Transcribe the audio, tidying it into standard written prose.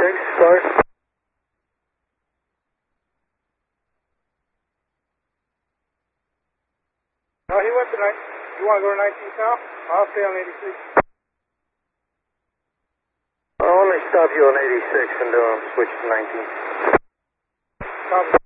sorry. No, he went to 19. You want to go to 19 South? I'll stay on 86. I'll only stop you on 86 and switch to 19. Copy.